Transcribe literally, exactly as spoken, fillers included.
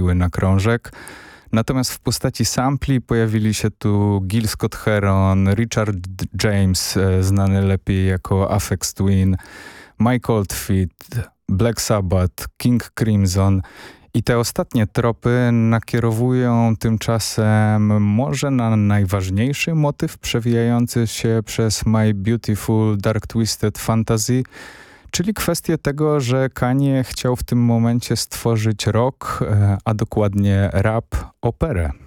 wchodziły na krążek. Natomiast w postaci sampli pojawili się tu Gil Scott-Heron, Richard James, znany lepiej jako Aphex Twin, Mike Oldfield, Black Sabbath, King Crimson. I te ostatnie tropy nakierowują tymczasem może na najważniejszy motyw przewijający się przez My Beautiful Dark Twisted Fantasy, czyli kwestię tego, że Kanye chciał w tym momencie stworzyć rock, a dokładnie rap operę.